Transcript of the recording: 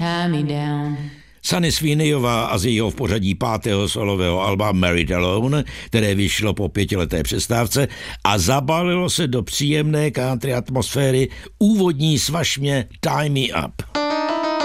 tie me down. Sunny Sweeneyová a z jejího v pořadí 5. solového alba Married Alone, které vyšlo po 5leté přestávce a zabalilo se do příjemné country atmosféry úvodní svašmě Tie Me Up.